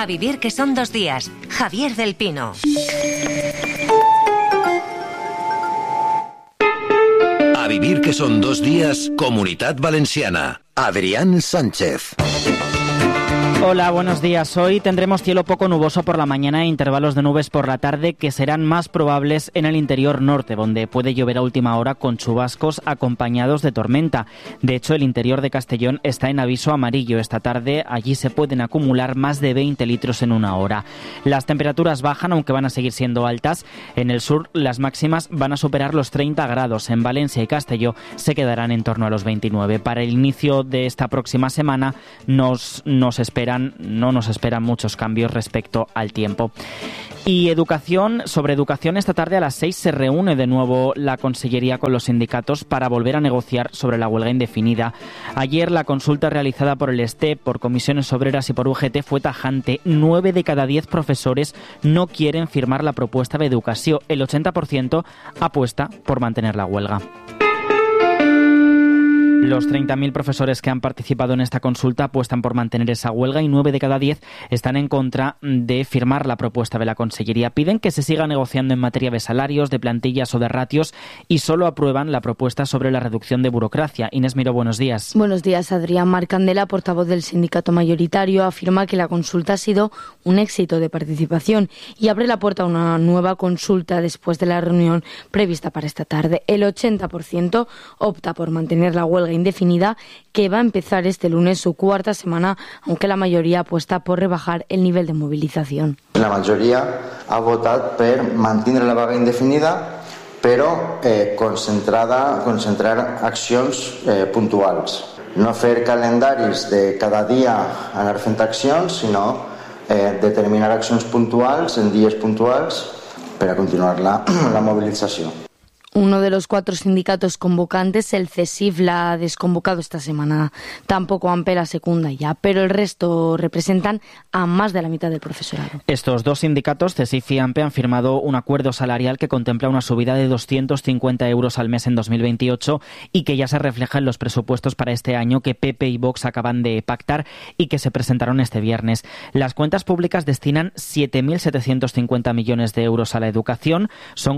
A vivir que son 2 días. Javier del Pino. A vivir que son 2 días, Comunitat Valenciana. Adrián Sánchez. Hola, buenos días. Hoy tendremos cielo poco nuboso por la mañana e intervalos de nubes por la tarde que serán más probables en el interior norte, donde puede llover a última hora con chubascos acompañados de tormenta. De hecho, el interior de Castellón está en aviso amarillo esta tarde. Allí se pueden acumular más de 20 litros en una hora. Las temperaturas bajan, aunque van a seguir siendo altas. En el sur, las máximas van a superar los 30 grados. En Valencia y Castelló se quedarán en torno a los 29. Para el inicio de esta próxima semana no nos esperan muchos cambios respecto al tiempo. Y sobre educación, esta tarde a las 6 se reúne de nuevo la Consellería con los sindicatos para volver a negociar sobre la huelga indefinida. Ayer la consulta realizada por el STEP, por Comisiones Obreras y por UGT fue tajante. 9 de cada 10 profesores no quieren firmar la propuesta de educación. El 80% apuesta por mantener la huelga. Los 30.000 profesores que han participado en esta consulta apuestan por mantener esa huelga y 9 de cada 10 están en contra de firmar la propuesta de la Consellería. Piden que se siga negociando en materia de salarios, de plantillas o de ratios y solo aprueban la propuesta sobre la reducción de burocracia. Inés Miró, buenos días. Buenos días, Adrián. Marc Candela, portavoz del sindicato mayoritario, afirma que la consulta ha sido un éxito de participación y abre la puerta a una nueva consulta después de la reunión prevista para esta tarde. El 80% opta por mantener la huelga indefinida, que va a empezar este lunes su 4ª semana, aunque la mayoría apuesta por rebajar el nivel de movilización. La majoria ha votat per mantenir la vaga indefinida, però concentrar accions puntuals. No fer calendaris de cada dia anar fent accions, sinó determinar accions puntuals en dies puntuals per a continuar la movilització. Uno de los 4 sindicatos convocantes, el CESIF, la ha desconvocado esta semana. Tampoco AMPE la secunda ya, pero el resto representan a más de la mitad del profesorado. Estos 2 sindicatos, CESIF y AMPE, han firmado un acuerdo salarial que contempla una subida de 250 euros al mes en 2028 y que ya se refleja en los presupuestos para este año que PP y Vox acaban de pactar y que se presentaron este viernes. Las cuentas públicas destinan 7.750 millones de euros a la educación, son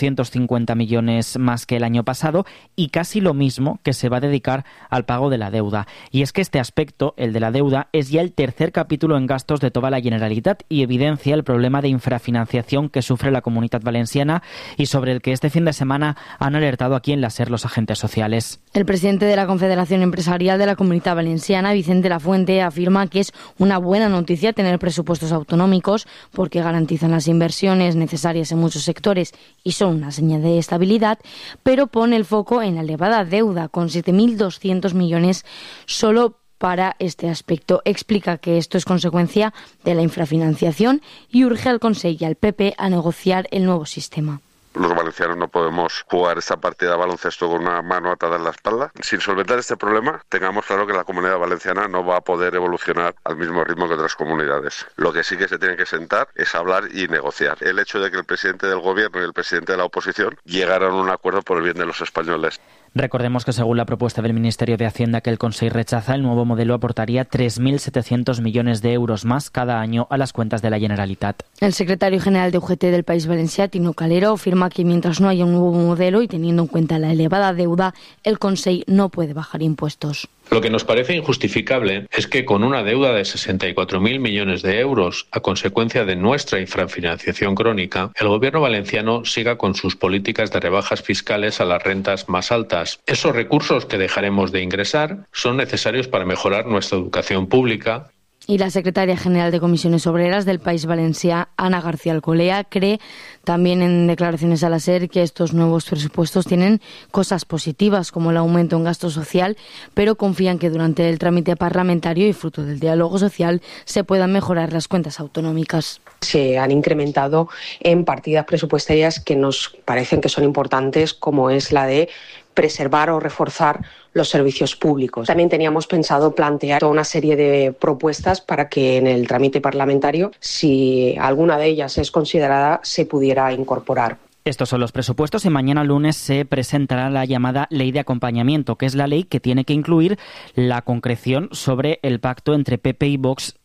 450 millones más que el año pasado y casi lo mismo que se va a dedicar al pago de la deuda. Y es que este aspecto, el de la deuda, es ya el 3er capítulo en gastos de toda la Generalitat y evidencia el problema de infrafinanciación que sufre la Comunitat Valenciana y sobre el que este fin de semana han alertado aquí en la SER los agentes sociales. El presidente de la Confederación Empresarial de la Comunitat Valenciana, Vicente Lafuente, afirma que es una buena noticia tener presupuestos autonómicos porque garantizan las inversiones necesarias en muchos sectores y son una señal de estabilidad, pero pone el foco en la elevada deuda, con 7.200 millones solo para este aspecto. Explica que esto es consecuencia de la infrafinanciación y urge al Consell y al PP a negociar el nuevo sistema. Los valencianos no podemos jugar esta partida de baloncesto con una mano atada en la espalda. Sin solventar este problema, tengamos claro que la Comunidad Valenciana no va a poder evolucionar al mismo ritmo que otras comunidades. Lo que sí que se tiene que sentar es hablar y negociar. El hecho de que el presidente del gobierno y el presidente de la oposición llegaran a un acuerdo por el bien de los españoles. Recordemos que según la propuesta del Ministerio de Hacienda que el Consell rechaza, el nuevo modelo aportaría 3.700 millones de euros más cada año a las cuentas de la Generalitat. El secretario general de UGT del País Valencià, Tino Calero, afirma que mientras no haya un nuevo modelo y teniendo en cuenta la elevada deuda, el Consell no puede bajar impuestos. Lo que nos parece injustificable es que con una deuda de 64.000 millones de euros a consecuencia de nuestra infrafinanciación crónica, el gobierno valenciano siga con sus políticas de rebajas fiscales a las rentas más altas. Esos recursos que dejaremos de ingresar son necesarios para mejorar nuestra educación pública. Y la secretaria general de Comisiones Obreras del País Valencià, Ana García Alcolea, cree también en declaraciones a la SER que estos nuevos presupuestos tienen cosas positivas como el aumento en gasto social, pero confían que durante el trámite parlamentario y fruto del diálogo social se puedan mejorar las cuentas autonómicas. Se han incrementado en partidas presupuestarias que nos parecen que son importantes, como es la de preservar o reforzar los servicios públicos. También teníamos pensado plantear toda una serie de propuestas para que en el trámite parlamentario, si alguna de ellas es considerada, se pudiera incorporar. Estos son los presupuestos y mañana lunes se presentará la llamada Ley de Acompañamiento, que es la ley que tiene que incluir la concreción sobre el pacto entre PP y Vox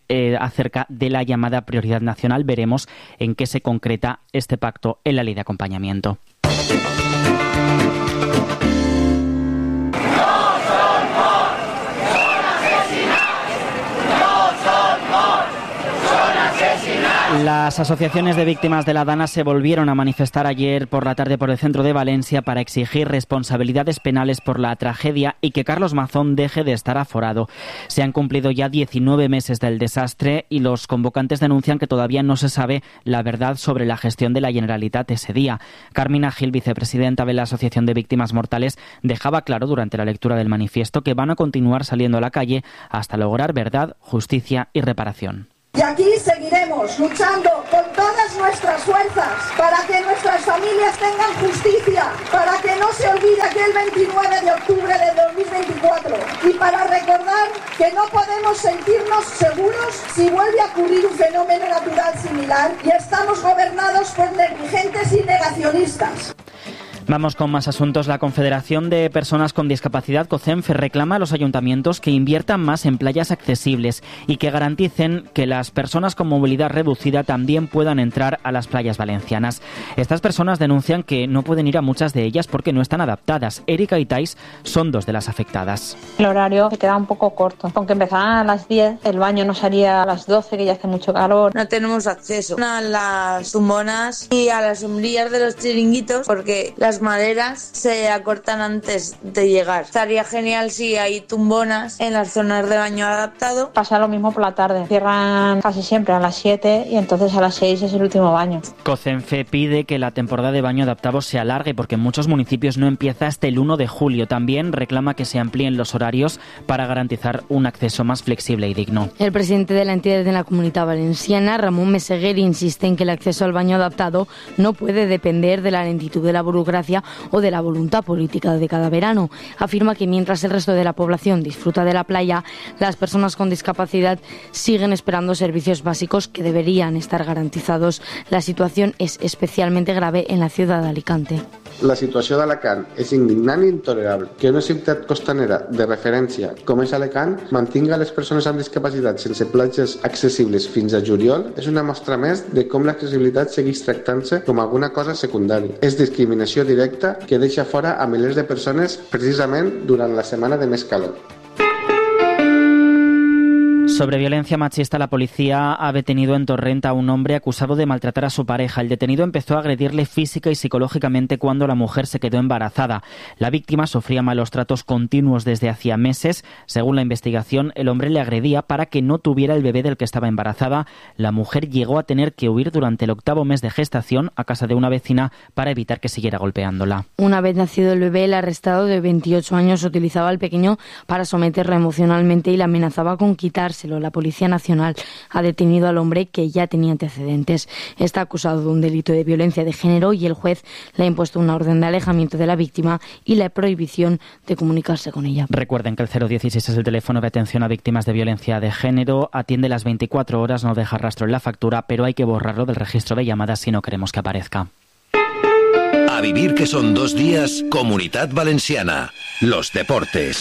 acerca de la llamada prioridad nacional. Veremos en qué se concreta este pacto en la ley de acompañamiento. Las asociaciones de víctimas de la Dana se volvieron a manifestar ayer por la tarde por el centro de Valencia para exigir responsabilidades penales por la tragedia y que Carlos Mazón deje de estar aforado. Se han cumplido ya 19 meses del desastre y los convocantes denuncian que todavía no se sabe la verdad sobre la gestión de la Generalitat ese día. Carmina Gil, vicepresidenta de la Asociación de Víctimas Mortales, dejaba claro durante la lectura del manifiesto que van a continuar saliendo a la calle hasta lograr verdad, justicia y reparación. Y aquí seguiremos luchando con todas nuestras fuerzas para que nuestras familias tengan justicia, para que no se olvide aquel 29 de octubre de 2024 y para recordar que no podemos sentirnos seguros si vuelve a ocurrir un fenómeno natural similar y estamos gobernados por negligentes y negacionistas. Vamos con más asuntos. La Confederación de Personas con Discapacidad, COCENFE, reclama a los ayuntamientos que inviertan más en playas accesibles y que garanticen que las personas con movilidad reducida también puedan entrar a las playas valencianas. Estas personas denuncian que no pueden ir a muchas de ellas porque no están adaptadas. Erika y Tais son dos de las afectadas. El horario se queda un poco corto. Aunque empezaran a las 10, el baño no salía a las 12, que ya hace mucho calor. No tenemos acceso a las tumbonas y a las sombrillas de los chiringuitos porque las maderas se acortan antes de llegar. Estaría genial si hay tumbonas en las zonas de baño adaptado. Pasa lo mismo por la tarde. Cierran casi siempre a las 7 y entonces a las 6 es el último baño. COCENFE pide que la temporada de baño adaptado se alargue porque en muchos municipios no empieza hasta el 1 de julio. También reclama que se amplíen los horarios para garantizar un acceso más flexible y digno. El presidente de la entidad de la Comunidad Valenciana, Ramón Meseguer, insiste en que el acceso al baño adaptado no puede depender de la lentitud de la burocracia o de la voluntad política de cada verano. Afirma que mientras el resto de la población disfruta de la playa, las personas con discapacidad siguen esperando servicios básicos que deberían estar garantizados. La situación es especialmente grave en la ciudad de Alicante. La situació d'Alacant és indignant i intolerable. Que una ciutat costanera de referència com és Alacant mantinga les persones amb discapacitat sense platges accessibles fins a juliol és una mostra més de com l'accessibilitat segueix tractant-se com alguna cosa secundària. És discriminació directa que deixa fora a milers de persones precisament durant la setmana de més calor. Sobre violencia machista, la policía ha detenido en Torrent a un hombre acusado de maltratar a su pareja. El detenido empezó a agredirle física y psicológicamente cuando la mujer se quedó embarazada. La víctima sufría malos tratos continuos desde hacía meses. Según la investigación, el hombre le agredía para que no tuviera el bebé del que estaba embarazada. La mujer llegó a tener que huir durante el 8º mes de gestación a casa de una vecina para evitar que siguiera golpeándola. Una vez nacido el bebé, el arrestado de 28 años utilizaba al pequeño para someterla emocionalmente y la amenazaba con quitárselo. La Policía Nacional ha detenido al hombre que ya tenía antecedentes. Está acusado de un delito de violencia de género y el juez le ha impuesto una orden de alejamiento de la víctima y la prohibición de comunicarse con ella. Recuerden que el 016 es el teléfono de atención a víctimas de violencia de género. Atiende las 24 horas, no deja rastro en la factura, pero hay que borrarlo del registro de llamadas si no queremos que aparezca. A vivir que son 2 días, Comunidad Valenciana. Los deportes.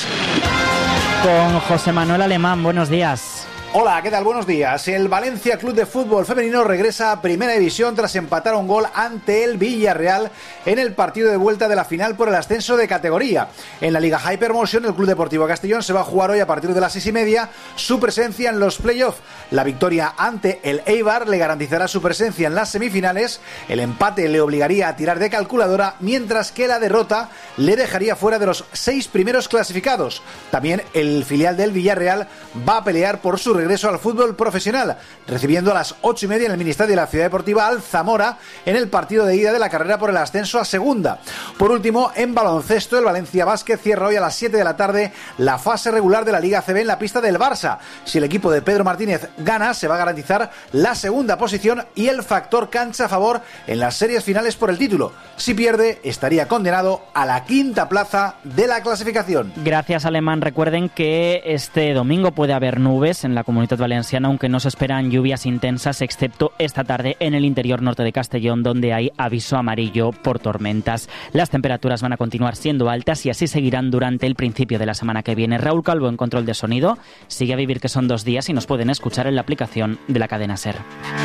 Con José Manuel Alemán, buenos días. Hola, ¿qué tal? Buenos días. El Valencia Club de Fútbol Femenino regresa a Primera División tras empatar un gol ante el Villarreal en el partido de vuelta de la final por el ascenso de categoría. En la Liga Hypermotion, el Club Deportivo Castellón se va a jugar hoy a partir de las 6:30 su presencia en los playoffs. La victoria ante el Eibar le garantizará su presencia en las semifinales. El empate le obligaría a tirar de calculadora, mientras que la derrota le dejaría fuera de los 6 primeros clasificados. También el filial del Villarreal va a pelear por su regreso al fútbol profesional, recibiendo a las 8:30 en el Ministerio de la Ciudad Deportiva al Zamora en el partido de ida de la carrera por el ascenso a segunda. Por último, en baloncesto, el Valencia Basket cierra hoy a las 7 de la tarde la fase regular de la Liga ACB en la pista del Barça. Si el equipo de Pedro Martínez gana, se va a garantizar la segunda posición y el factor cancha a favor en las series finales por el título. Si pierde, estaría condenado a la 5ª plaza de la clasificación. Gracias, Alemán. Recuerden que este domingo puede haber nubes en la Comunidad Valenciana, aunque no se esperan lluvias intensas, excepto esta tarde en el interior norte de Castellón, donde hay aviso amarillo por tormentas. Las temperaturas van a continuar siendo altas y así seguirán durante el principio de la semana que viene. Raúl Calvo en control de sonido. Sigue a vivir que son 2 días y nos pueden escuchar en la aplicación de la cadena SER.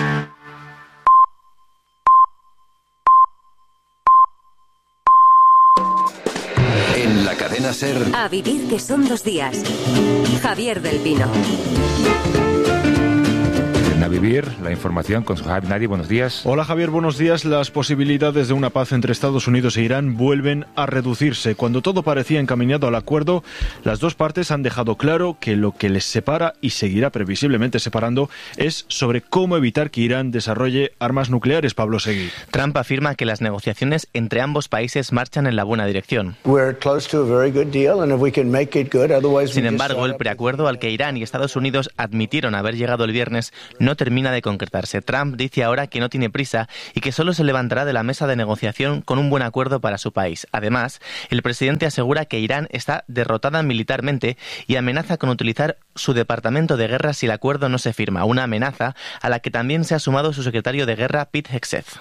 En la cadena SER. A vivir que son 2 días. Javier del Pino. A vivir, la información con Suhaib Nadi. Buenos días. Hola Javier, buenos días. Las posibilidades de una paz entre Estados Unidos e Irán vuelven a reducirse. Cuando todo parecía encaminado al acuerdo, las dos partes han dejado claro que lo que les separa y seguirá previsiblemente separando es sobre cómo evitar que Irán desarrolle armas nucleares. Pablo Seguí. Trump afirma que las negociaciones entre ambos países marchan en la buena dirección. Sin embargo, el preacuerdo al que Irán y Estados Unidos admitieron haber llegado el viernes no termina de concretarse. Trump dice ahora que no tiene prisa y que solo se levantará de la mesa de negociación con un buen acuerdo para su país. Además, el presidente asegura que Irán está derrotada militarmente y amenaza con utilizar su departamento de guerra si el acuerdo no se firma, una amenaza a la que también se ha sumado su secretario de guerra, Pete Hegseth.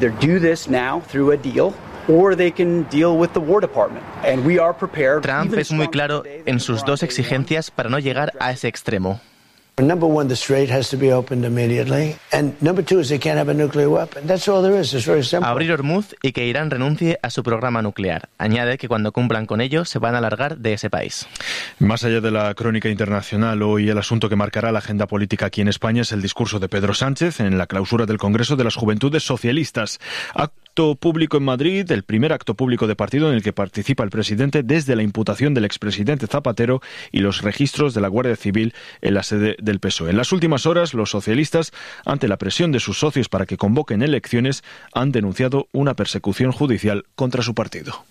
Trump es muy claro en sus dos exigencias para no llegar a ese extremo. Number one, the strait has to be opened immediately. And number two is they can't have a nuclear weapon. That's all there is. It's very simple. Abrir Hormuz y que Irán renuncie a su programa nuclear. Añade que cuando cumplan con ello se van a largar de ese país. Más allá de la crónica internacional, hoy el asunto que marcará la agenda política aquí en España es el discurso de Pedro Sánchez en la clausura del Congreso de las Juventudes Socialistas. Acto público en Madrid, el primer acto público de partido en el que participa el presidente desde la imputación del expresidente Zapatero y los registros de la Guardia Civil en la sede del PSOE. En las últimas horas, los socialistas, ante la presión de sus socios para que convoquen elecciones, han denunciado una persecución judicial contra su partido.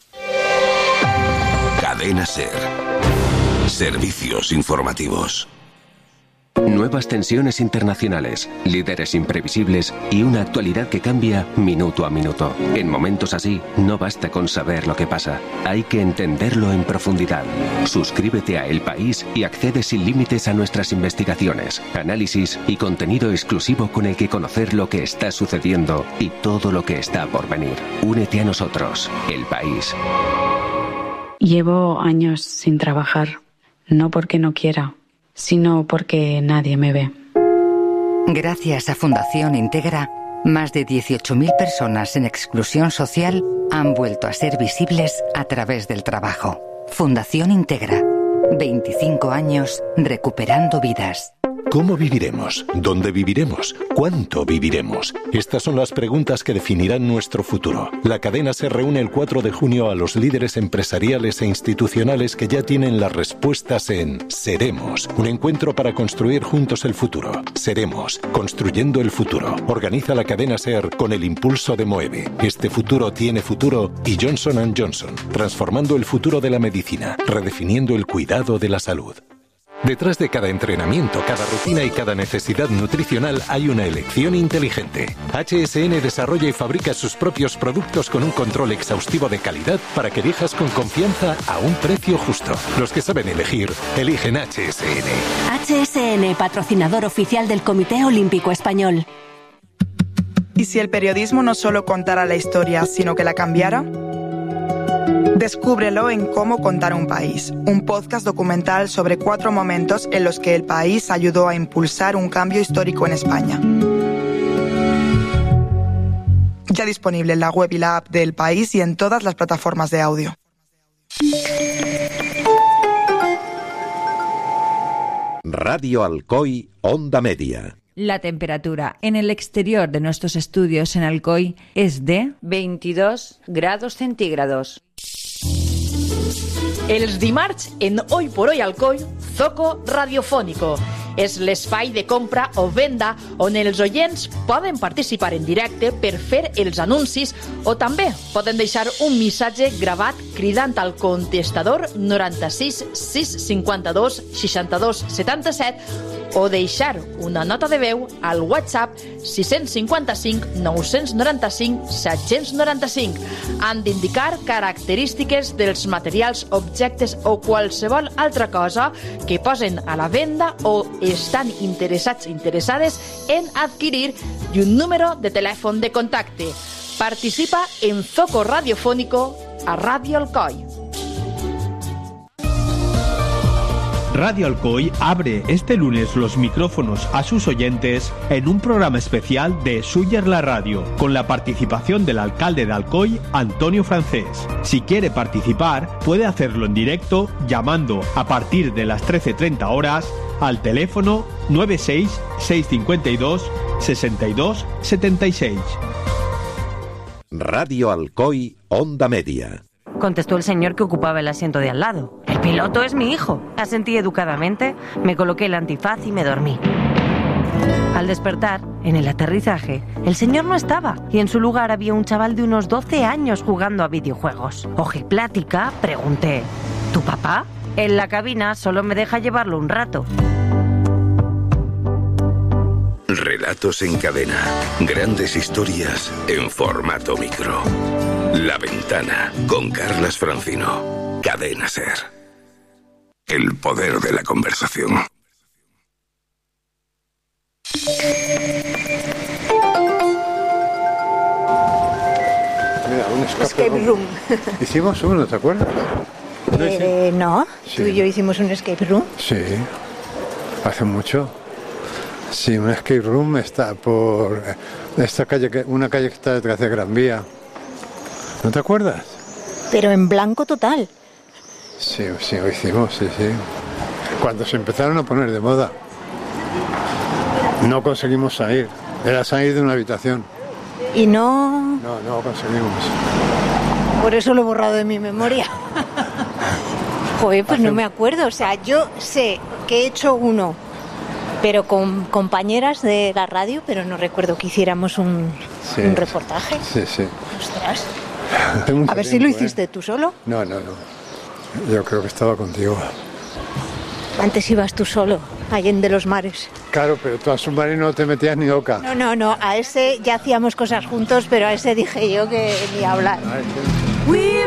Cadena SER. Servicios informativos. Nuevas tensiones internacionales, líderes imprevisibles y una actualidad que cambia minuto a minuto. En momentos así, no basta con saber lo que pasa, hay que entenderlo en profundidad. Suscríbete a El País y accede sin límites a nuestras investigaciones, análisis y contenido exclusivo con el que conocer lo que está sucediendo y todo lo que está por venir. Únete a nosotros, El País. Llevo años sin trabajar, no porque no quiera, sino porque nadie me ve. Gracias a Fundación Integra, más de 18.000 personas en exclusión social han vuelto a ser visibles a través del trabajo. Fundación Integra, 25 años recuperando vidas. ¿Cómo viviremos? ¿Dónde viviremos? ¿Cuánto viviremos? Estas son las preguntas que definirán nuestro futuro. La cadena se reúne el 4 de junio a los líderes empresariales e institucionales que ya tienen las respuestas en Seremos, un encuentro para construir juntos el futuro. Seremos, construyendo el futuro. Organiza la cadena SER con el impulso de Moeve. Este futuro tiene futuro y Johnson & Johnson, transformando el futuro de la medicina, redefiniendo el cuidado de la salud. Detrás de cada entrenamiento, cada rutina y cada necesidad nutricional hay una elección inteligente. HSN desarrolla y fabrica sus propios productos con un control exhaustivo de calidad para que elijas con confianza a un precio justo. Los que saben elegir, eligen HSN. HSN, patrocinador oficial del Comité Olímpico Español. ¿Y si el periodismo no solo contara la historia, sino que la cambiara? Descúbrelo en Cómo contar un país, un podcast documental sobre 4 momentos en los que el país ayudó a impulsar un cambio histórico en España. Ya disponible en la web y la app de El País y en todas las plataformas de audio. Radio Alcoy, Onda Media. La temperatura en el exterior de nuestros estudios en Alcoy es de 22 grados centígrados. Els dimarts, en Hoy por Hoy Alcoy, Zoco Radiofónico. És l'espai de compra o venda on els oients poden participar en directe per fer els anuncis o també poden deixar un missatge gravat cridant al contestador 96 652 62 77 o deixar una nota de veu al WhatsApp 655 995 795. Han d'indicar característiques dels materials, objectes o qualsevol altra cosa que posen a la venda o estan interessades en adquirir i un número de telèfon de contacte. Participa en Zoco Radiofónico a Radio Alcoi. Radio Alcoy abre este lunes los micrófonos a sus oyentes en un programa especial de Suyer la Radio, con la participación del alcalde de Alcoy, Antonio Francés. Si quiere participar, puede hacerlo en directo llamando a partir de las 13:30 horas al teléfono 96 652 62 76. Radio Alcoy, Onda Media. Contestó el señor que ocupaba el asiento de al lado. El piloto es mi hijo. Asentí educadamente, me coloqué el antifaz y me dormí. Al despertar, en el aterrizaje, el señor no estaba y en su lugar había un chaval de unos 12 años jugando a videojuegos. Ojiplática, pregunté, ¿tu papá? En la cabina solo me deja llevarlo un rato. Relatos en cadena. Grandes historias en formato micro. La Ventana, con Carlas Francino. Cadena SER. El poder de la conversación. Mira, un escape room. Hicimos uno, ¿te acuerdas? No, sí. Tú y yo hicimos un escape room. Sí, hace mucho. Sí, un escape room está por esta calle, una calle que está detrás de Gran Vía. ¿No te acuerdas? Pero en blanco total. Sí, lo hicimos, sí. Cuando se empezaron a poner de moda. No conseguimos salir. Era salir de una habitación. Y no... No conseguimos. Por eso lo he borrado de mi memoria. Joder, pues no me acuerdo. O sea, yo sé que he hecho uno, pero con compañeras de la radio, pero no recuerdo que hiciéramos un reportaje. Sí. Ostras. A ver si lo hiciste tú solo. No. Yo creo que estaba contigo. Antes ibas tú solo, allende los mares. Claro, pero tú al submarino no te metías ni oca. No, a ese ya hacíamos cosas juntos, pero a ese dije yo que ni hablar.